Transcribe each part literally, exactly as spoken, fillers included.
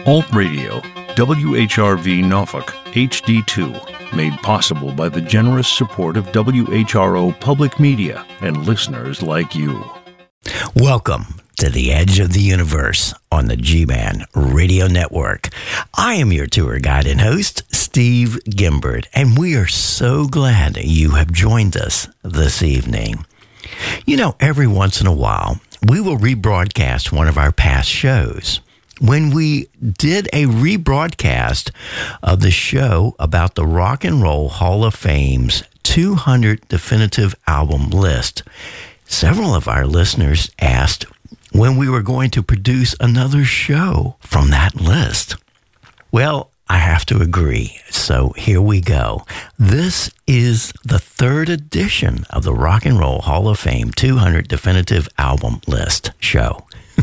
Alt Radio, W H R V Norfolk, H D two, made possible by the generous support of W H R O Public Media and listeners like you. Welcome to the Edge of the Universe on the G-Man Radio Network. I am your tour guide and host, Steve Gimbert, and we are so glad that you have joined us this evening. You know, every once in a while, we will rebroadcast one of our past shows. When we did a rebroadcast of the show about the Rock and Roll Hall of Fame's two hundred definitive album list, several of our listeners asked when we were going to produce another show from that list. Well, I have to agree. So here we go. This is the third edition of the Rock and Roll Hall of Fame two hundred definitive album list show.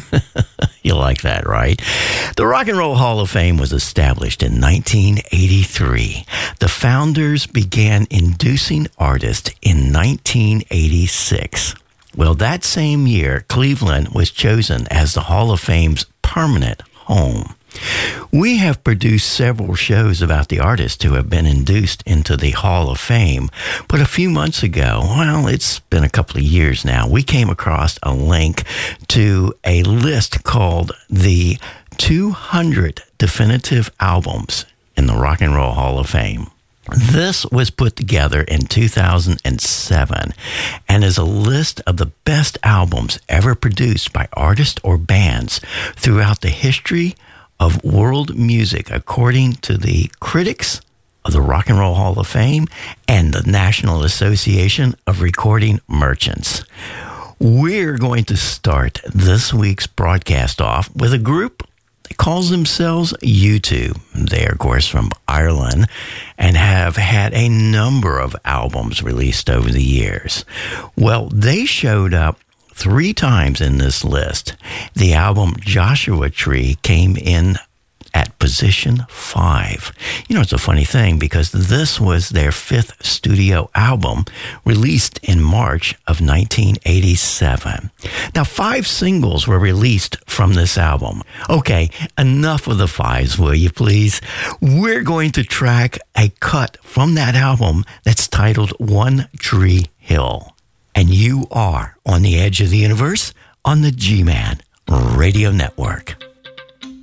You like that, right? The Rock and Roll Hall of Fame was established in nineteen eighty-three. The founders began inducing artists in nineteen eighty-six. Well, that same year, Cleveland was chosen as the Hall of Fame's permanent home. We have produced several shows about the artists who have been induced into the Hall of Fame, but a few months ago, well, it's been a couple of years now, we came across a link to a list called the two hundred Definitive Albums in the Rock and Roll Hall of Fame. This was put together in two thousand seven and is a list of the best albums ever produced by artists or bands throughout the history of world music, according to the critics of the Rock and Roll Hall of Fame and the National Association of Recording Merchants. We're going to start this week's broadcast off with a group that calls themselves U two. They are, of course, from Ireland and have had a number of albums released over the years. Well, they showed up three times in this list. The album Joshua Tree came in at position five. You know, it's a funny thing because this was their fifth studio album released in March of nineteen eighty-seven. Now, five singles were released from this album. Okay, enough of the fives, will you please? We're going to track a cut from that album that's titled One Tree Hill. And you are on the Edge of the Universe on the G-Man Radio Network.